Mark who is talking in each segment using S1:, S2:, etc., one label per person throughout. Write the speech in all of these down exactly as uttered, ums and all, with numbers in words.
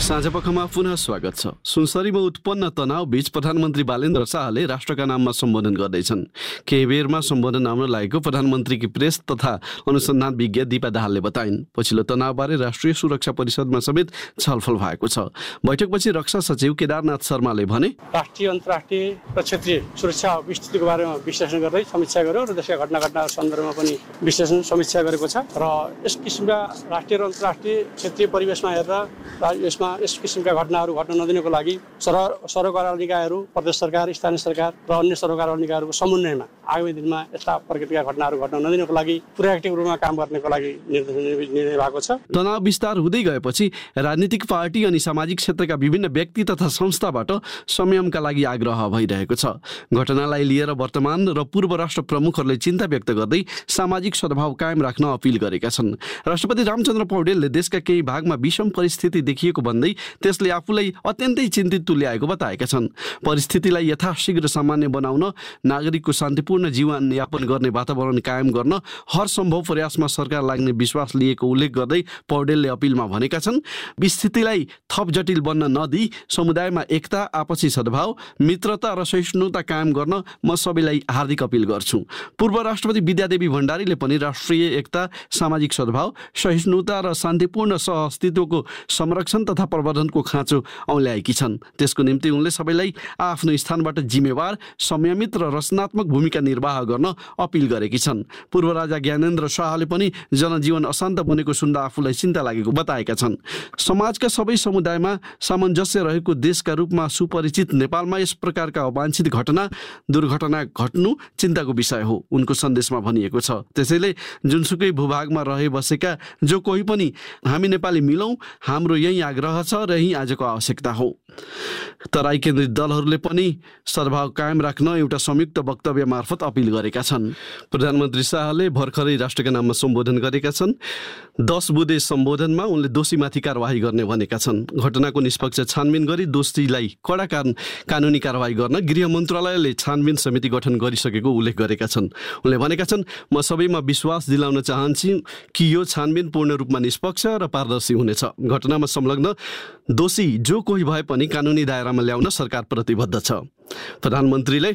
S1: साँझपखमा पुनः स्वागत छ। सुनसरीमा उत्पन्न तनाव बीच प्रधानमन्त्री बालेन्द्र शाहले राष्ट्रका नाममा सम्बोधन गर्दैछन्। केही बेरमा सम्बोधन आउन लागेको प्रधानमन्त्रीकी प्रेस तथा अनुसन्धान विज्ञ दीपा दाहालले बताइन्। पछिल्लो तनावबारे राष्ट्रिय सुरक्षा परिषदमा समेत छलफल भएको छ। बैठकपछि रक्षा सचिव केदारनाथ शर्माले भने,
S2: राष्ट्रिय अन्तर्राष्ट्रिय र क्षेत्रीय सुरक्षा स्थितिको बारेमा विश्लेषण गर्दै समीक्षा गर्यो र देशका घटना घटनाको सन्दर्भमा पनि विश्लेषण समीक्षा गरेको छ र यस किसिमका राष्ट्रिय र अन्तर्राष्ट्रिय क्षेत्रीय परिवेशमा हेरेर यसमा यस किसिमका घटनाहरू घट्न नदिनको लागि सरकार निकायहरू, प्रदेश सरकार, स्थानीय सरकार र अन्य सरकार निकायहरूको समन्वयमा आगामी दिनमा यस्ता प्रकृतिका घटनाहरू घट्न नदिनको लागि प्रोएक्टिभ रूपमा काम गर्नको लागि निर्णय भएको छ।
S1: तनाव विस्तार हुँदै गएपछि राजनीतिक पार्टी अनि सामाजिक क्षेत्रका विभिन्न व्यक्ति तथा संस्थाबाट संयमका लागि आग्रह भइरहेको छ। घटनालाई लिएर वर्तमान र पूर्व राष्ट्र प्रमुखहरूले चिन्ता व्यक्त गर्दै सामाजिक सद्भाव कायम राख्न अपील गरेका छन्। राष्ट्रपति रामचन्द्र पौडेलले देशका केही भागमा विषम परिस्थिति देखिएको भन्दै त्यसले आफूलाई अत्यन्तै चिन्तित तुल्याएको बताएका छन्। परिस्थितिलाई यथाशीघ्र सामान्य बनाउन नागरिकको शान्तिपूर्ण जीवन यापन गर्ने वातावरण कायम गर्न हर सम्भव प्रयासमा सरकार लाग्ने विश्वास लिएको उल्लेख गर्दै पौडेलले अपिलमा भनेका छन्, स्थितिलाई थप जटिल बन्न नदिई समुदायमा एकता, आपसी सद्भाव, मित्रता र सहिष्णुता कायम गर्न म सबैलाई हार्दिक अपील गर्छु। पूर्व राष्ट्रपति विद्यादेवी भण्डारीले पनि राष्ट्रिय एकता, सामाजिक सद्भाव, सहिष्णुता र शान्तिपूर्ण सहअस्तित्वको संरक्षण तथा प्रवर्धनको खाँचो औल्याएकी छन्। त्यसको निम्ति उनले सबैलाई आफ्नो स्थानबाट जिम्मेवार, संयमित र रचनात्मक भूमिका निर्वाह गर्न अपिल गरेकी छन्। पूर्व राजा ज्ञानेन्द्र शाहले पनि जनजीवन अशान्त बनेको सुन्दा आफूलाई चिन्ता लागेको बताएका छन्। समाजका सबै समुदायमा सामञ्जस्य रहेको देशका रूपमा सुपरिचित नेपालमा यस प्रकारका अवांछित घटना, दुर्घटना घट्नु चिन्ताको विषय हो, उनको सन्देशमा भनिएको छ। त्यसैले जुनसुकै भूभागमा रहे बसेका जो कोही पनि हामी नेपाली मिलौँ, हाम्रो यही आग्रह छ र यही आजको आवश्यकता हो। तराई केन्द्रित दलहरूले पनि सद्भाव कायम राख्न एउटा संयुक्त वक्तव्य मार्फत अपिल गरेका छन्। प्रधानमन्त्री शाहले भर्खरै राष्ट्रका नाममा सम्बोधन गरेका छन्। दस बुँदे सम्बोधनमा उनले दोषीमाथि कारवाही गर्ने भनेका छन्। घटनाको निष्पक्ष छानबिन गरी दोषीलाई कडा कानुनी कारवाही गर्न गृह मन्त्रालयले छानबिन समिति गठन गरिसकेको उल्लेख गरेका छन्। उनले भनेका छन्, म सबैमा विश्वास दिलाउन चाहन्छु कि यो छानबिन पूर्ण रूपमा निष्पक्ष र पारदर्शी हुनेछ। घटनामा संलग्न दोषी जो कोही भए पनि कानुनी दायरामा ल्याउन सरकार प्रतिबद्ध छ। प्रधानमन्त्रीले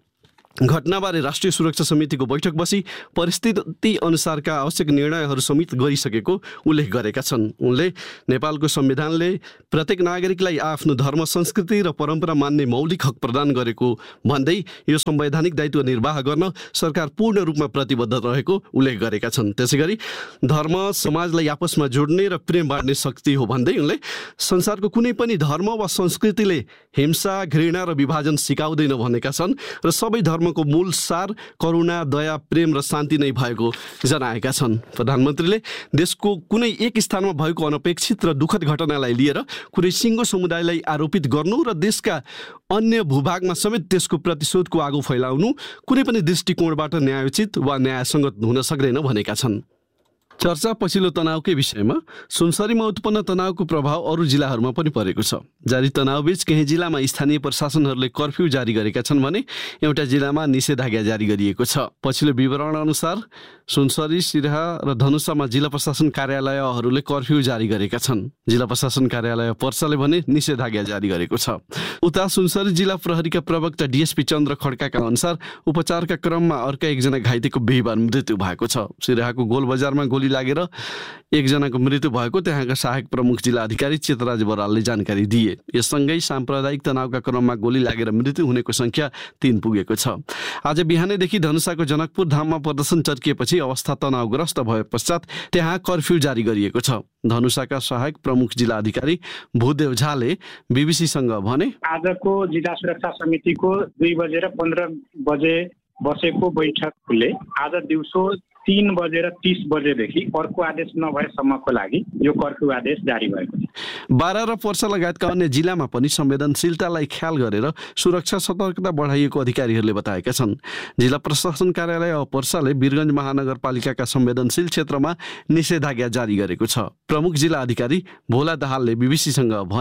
S1: घटनाबारे राष्ट्रिय सुरक्षा समितिको बैठक बसी परिस्थिति अनुसारका आवश्यक निर्णयहरू समेत गरिसकेको उल्लेख गरेका छन्। उनले नेपालको संविधानले प्रत्येक नागरिकलाई आफ्नो धर्म, संस्कृति र परम्परा मान्ने मौलिक हक प्रदान गरेको भन्दै यो संवैधानिक दायित्व निर्वाह गर्न सरकार पूर्ण रूपमा प्रतिबद्ध रहेको उल्लेख गरेका छन्। त्यसैगरी धर्म समाजलाई आपसमा जोड्ने र प्रेम बाँड्ने शक्ति हो भन्दै उनले संसारको कुनै पनि धर्म वा संस्कृतिले हिंसा, घृणा र विभाजन सिकाउँदैन भनेका छन् र सबै धर्म को मूल सार करुणा, दया, प्रेम र शान्ति नै भएको जनाएका छन्। प्रधानमन्त्रीले देशको कुनै एक स्थानमा भएको अनपेक्षित र दुःखद घटनालाई लिएर कुनै सिङ्गो समुदायलाई आरोपित गर्नु र देशका अन्य भूभागमा समेत त्यसको प्रतिशोधको आगो फैलाउनु कुनै पनि दृष्टिकोणबाट न्यायोचित वा न्यायसङ्गत हुन सक्दैन भनेका छन्। चर्चा पछिल्लो तनावकै विषयमा। सुनसरीमा उत्पन्न तनावको प्रभाव अरू जिल्लाहरूमा पनि परेको छ। जारी तनावबीच केही जिल्लामा स्थानीय प्रशासनहरूले कर्फ्यू जारी गरेका छन् भने एउटा जिल्लामा निषेधाज्ञा जारी गरिएको छ। पछिल्लो विवरण अनुसार सुनसरी, सिराहा र धनुषामा जिल्ला प्रशासन कार्यालयहरूले कर्फ्यू जारी गरेका छन्। जिल्ला प्रशासन कार्यालय पर्साले भने निषेधाज्ञा जारी गरेको छ। उता सुनसरी जिल्ला प्रहरीका प्रवक्ता डिएसपी चन्द्र खड्काका अनुसार उपचारका क्रममा अर्का एकजना घाइतेको बिहिबार मृत्यु भएको छ। सिराहाको गोल बजारमा गोली लागेर एकजनाको मृत्यु भएको त्यहाँका सहायक प्रमुख जिल्ला अधिकारी चेतराज बरालले जानकारी दिए। यससँगै साम्प्रदायिक तनावका क्रममा गोली लागेर मृत्यु हुनेको संख्या तीन पुगेको छ। आज बिहानैदेखि धनुषाको जनकपुर धाममा प्रदर्शन चर्किएपछि अवस्था तनावग्रस्त भए पश्चात त्यहाँ कर्फ्यू जारी गरिएको छ। धनुषाका सहायक प्रमुख जिल्ला अधिकारी भूदेव झाले बीबीसीसँग भने,
S3: आजको जिल्ला सुरक्षा समितिको दुई बजेर पन्ध्र बजे बसेको बैठकले आज दिउँसो तीन बजेर तीस बजेदेखि अर्को आदेश नभएसम्मको लागि यो कर्फ्यू आदेश जारी भएको छ।
S1: बारा र पर्सा लगायतका अन्य जिल्लामा पनि संवेदनशीलतालाई ख्याल गरेर सुरक्षा सतर्कता बढाइएको अधिकारीहरूले बताएका छन्। जिल्ला प्रशासन कार्यालय पर्साले वीरगञ्ज महानगरपालिकाका संवेदनशील क्षेत्रमा निषेधाज्ञा जारी गरेको छ। प्रमुख जिल्ला अधिकारी भोला दाहालले बीबीसीसँग भने,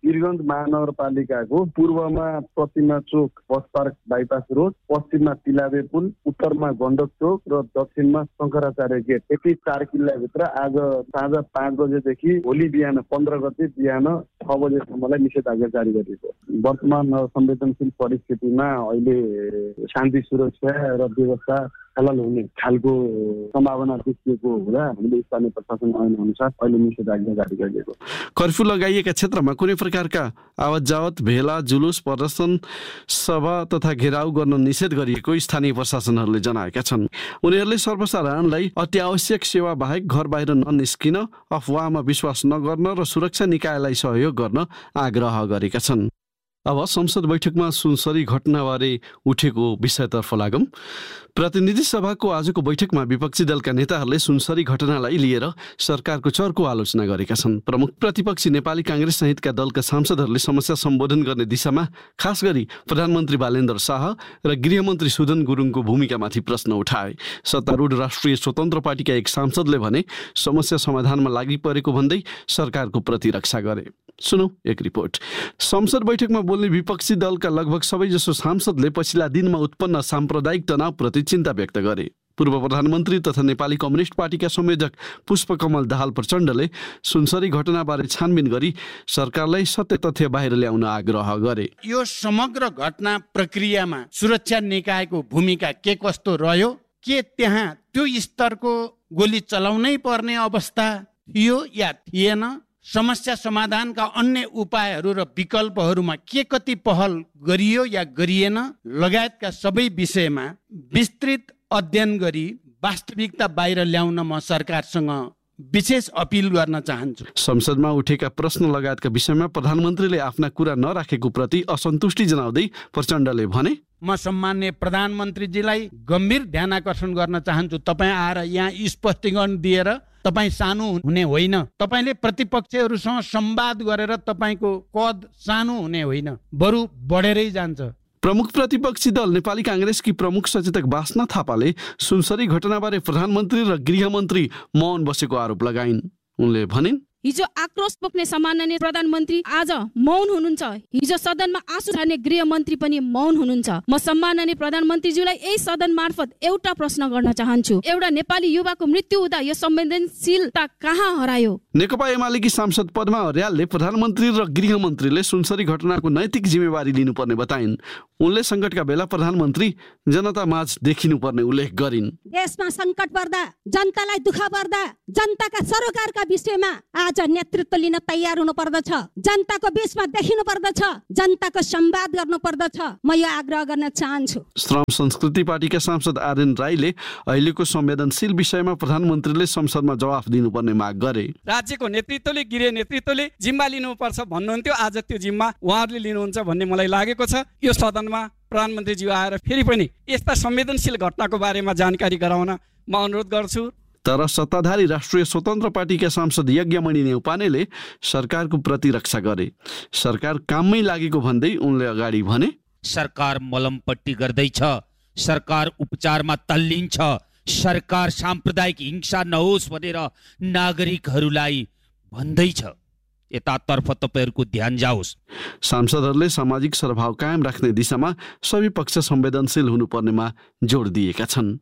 S4: वीरगञ्ज महानगरपालिकाको पूर्वमा प्रतिमा चोक बस पार्क बाइपास रोड, पश्चिममा तिलाबे पुल, उत्तरमा गण्डक चोक र दक्षिणमा शङ्कराचार्य गेट, यति चार किल्लाभित्र आज साँझ पाँच बजेदेखि भोलि बिहान पन्ध्र गते बिहान छ बजेसम्मलाई निषेधाज्ञा जारी गरिएको। वर्तमान संवेदनशील परिस्थितिमा अहिले शान्ति सुरक्षा र व्यवस्था खलल हुने खालको सम्भावना देखिएको हुँदा हामीले स्थानीय प्रशासन ऐन अनुसार अहिले निषेधाज्ञा जारी गरिएको।
S1: कर्फ्यू लगाइएका क्षेत्रमा कुनै प्रकारका आवत जावत, भेला, जुलुस, प्रदर्शन, सभा तथा घेराउ गर्न निषेध गरिएको स्थानीय प्रशासनहरूले जनाएका छन्। उनीहरूले सर्वसाधारणलाई अत्यावश्यक सेवा बाहेक घर बाहिर ननिस्किन, अफवाहमा विश्वास नगर्न र सुरक्षा निकायलाई सहयोग गर्न आग्रह गरेका छन्। अब संसद बैठकमा सुनसरी घटनाबारे उठेको विषयतर्फ लागौं। प्रतिनिधि सभाको आजको बैठकमा विपक्षी दलका नेताहरूले सुनसरी घटनालाई लिएर सरकारको चर्को आलोचना गरेका छन्। प्रमुख प्रतिपक्षी नेपाली कांग्रेस सहितका दलका सांसदहरूले समस्या सम्बोधन गर्ने दिशामा खास गरी प्रधानमन्त्री बालेन्द्र शाह र गृहमन्त्री सुदन गुरुङको भूमिकामाथि प्रश्न उठाए। सत्तारूढ राष्ट्रिय स्वतन्त्र पार्टीका एक सांसदले भने समस्या समाधानमा लागि परेको भन्दै सरकारको प्रतिरक्षा गरे। सुनौ एक रिपोर्ट। संसद बैठकमा बोल्ने विपक्षी दलका लगभग सबैजसो सांसदले पछिल्ला दिनमा उत्पन्न साम्प्रदायिक तनावप्रति चिन्ता व्यक्त गरे। पूर्व प्रधानमन्त्री तथा नेपाली कम्युनिस्ट पार्टीका संयोजक पुष्पकमल दाहाल प्रचण्डले सुनसरी घटनाबारे छानबिन गरी सरकारलाई सत्य तथ्य बाहिर ल्याउन आग्रह गरे।
S5: यो समग्र घटना प्रक्रियामा सुरक्षा निकायको भूमिका के कस्तो रह्यो, के त्यहाँ त्यो स्तरको गोली चलाउनै पर्ने अवस्था थियो या थिएन, समस्या समाधानका अन्य उपायहरू र विकल्पहरूमा के कति पहल गरियो या गरिएन लगायतका सबै विषयमा विस्तृत अध्ययन गरी वास्तविकता बाहिर ल्याउन म सरकारसँग विशेष अपील गर्न चाहन्छु।
S1: संसदमा उठेका प्रश्न लगायतका विषयमा प्रधानमन्त्रीले आफ्ना कुरा नराखेको प्रति असन्तुष्टि जनाउँदै प्रचण्डले भने,
S5: म सम्माननीय प्रधानमन्त्रीजीलाई गम्भीर ध्यानआकर्षण गर्न चाहन्छु। तपाईँ आएर यहाँ स्पष्टीकरण दिएर तपाईँ सानो हुने होइन, तपाईँले प्रतिपक्षहरूसँग संवाद गरेर तपाईँको कद सानो हुने होइन, बरु बढेरै जान्छ।
S1: प्रमुख प्रतिपक्षी दल नेपाली कांग्रेसकी प्रमुख सचेतक बास्ना थापाले सुनसरी घटनाबारे प्रधानमन्त्री र गृहमन्त्री मौन बसेको आरोप लगाइन्। उनले भनिन्,
S6: हिजो आक्रोश पोख्ने सम्माननीय प्रधानमन्त्री आज मौन हुनुहुन्छ। हिजो सदनमा आँसु छाड्ने गृहमन्त्री पनि मौन हुनुहुन्छ। म सम्माननीय प्रधानमन्त्रीज्यूलाई यही सदन मार्फत एउटा प्रश्न गर्न चाहन्छु। एउटा नेपाली युवाको मृत्यु हुँदा यो संवेदनशीलता कहाँ हरायो?
S1: नेकपा एमालेकी सांसद पद्मा अर्यालले प्रधानमन्त्री र गृहमन्त्रीले सुनसरी घटनाको नैतिक जिम्मेवारी लिनुपर्ने बताइन्। उनले सङ्कटका बेला प्रधानमन्त्री जनता माझ देखिनुपर्ने उल्लेख गरिन्।
S7: देशमा सङ्कट पर्दा, जनतालाई दुःख पर्दा जनताका सरोकारका विषयमा आज नेतृत्व लिन तयार हुनु पर्दछ, जनताको बीचमा देखिनु पर्दछ, जनताको संवाद गर्नु पर्दछ। म यो आग्रह गर्न चाहन्छु।
S1: श्रम संस्कृति पार्टीका सांसद आर्यन राईले अहिलेको संवेदनशील विषयमा प्रधानमन्त्रीले संसदमा जवाफ दिनुपर्ने माग गरे।
S2: राज्यको नेतृत्वले, गृह नेतृत्वले जिम्मा लिनुपर्छ भन्नुहुन्थ्यो, आज त्यो जिम्मा उहाँहरूले लिनुहुन्छ भन्ने मलाई लागेको छ। यो सदनमा प्रधानमन्त्रीज्यू आएर फेरि पनि यस्ता संवेदनशील घटनाको बारेमा जानकारी गराउन म अनुरोध गर्छु।
S1: तर सत्ताधारी राष्ट्रिय स्वतन्त्र पार्टीका सांसद यज्ञमणि नेउपानेले सरकारको प्रतिरक्षा गरे। सरकार काममै लागेको भन्दै उनले अगाडि भने,
S8: सरकार मलमपट्टि गर्दैछ, सरकार उपचारमा तल्लीन छ, सरकार साम्प्रदायिक हिंसा नहोस् भनेर नागरिकहरूलाई भन्दैछ। यतातर्फ तपाईहरूको ध्यान जाओस्।
S1: सांसदहरूले सामाजिक सद्भाव कायम राख्ने दिशामा सबै पक्ष संवेदनशील हुनुपर्नेमा जोड दिएका छन्।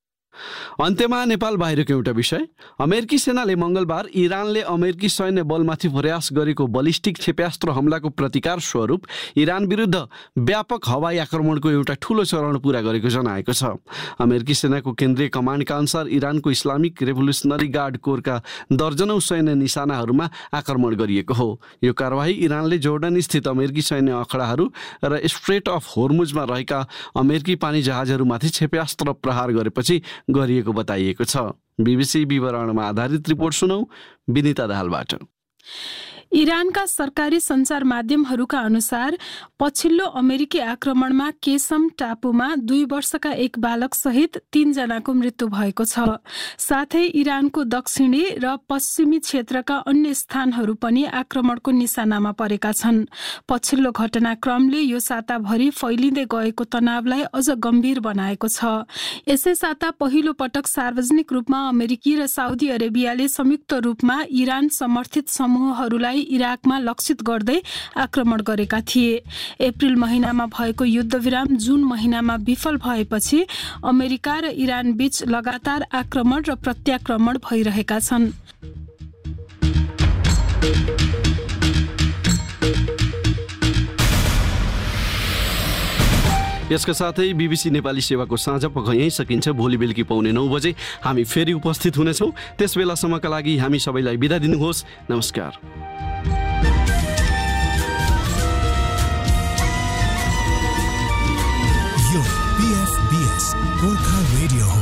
S1: अन्त्यमा नेपाल बाहिरको एउटा विषय। अमेरिकी सेनाले मंगलबार इरानले अमेरिकी सैन्य बलमाथि प्रयास गरेको बलिस्टिक क्षेप्यास्त्र हमलाको प्रतिकार स्वरूप इरान विरुद्ध व्यापक हवाई आक्रमणको एउटा ठूलो चरण पूरा गरेको जनाएको छ। अमेरिकी सेनाको केन्द्रीय कमान्डका अनुसार इरानको इस्लामिक रेभोल्युसनरी गार्ड कोरका दर्जनौं सैन्य निशानाहरूमा आक्रमण गरिएको हो। यो कारवाही इरानले जोर्डन स्थित अमेरिकी सैन्य अखडाहरू र स्ट्रेट अफ होर्मुजमा रहेका अमेरिकी पानी जहाजहरूमाथि क्षेप्यास्त्र प्रहार गरेपछि गरिएको बताइएको छ। बीबीसी विवरणमा आधारित रिपोर्ट सुनौ विनिता दाहालबाट।
S9: इरानका सरकारी सञ्चार माध्यमहरूका अनुसार पछिल्लो अमेरिकी आक्रमणमा केसम टापुमा दुई वर्षका एक बालक सहित तीन जनाको मृत्यु भएको छ। साथै इरानको दक्षिणी र पश्चिमी क्षेत्रका अन्य स्थानहरू पनि आक्रमणको निशानामा परेका छन्। पछिल्लो घटनाक्रमले यो साताभरि फैलिँदै गएको तनावलाई अझ गम्भीर बनाएको छ। यसै साता पहिलो पटक सार्वजनिक रूपमा अमेरिकी र साउदी अरेबियाले संयुक्त रूपमा इरान समर्थित समूहहरूलाई इराकमा लक्षित गर्दै आक्रमण गरेका थिए। अप्रिल महिनामा भएको युद्धविराम जुन महिनामा विफल भएपछि अमेरिका र इरान बीच लगातार आक्रमण र प्रत्याक्रमण भइरहेका छन्।
S1: यसका साथै बीबीसी नेपाली सेवाको साँझ पख यहीँ सकिन्छ। भोलि बेलुकी पाउने नौ बजे हामी फेरि उपस्थित हुनेछौँ। त्यस बेलासम्मका लागि हामी सबैलाई बिदा दिनुहोस्। नमस्कार।
S10: यो पीएफबीएस गोर्खा रेडियो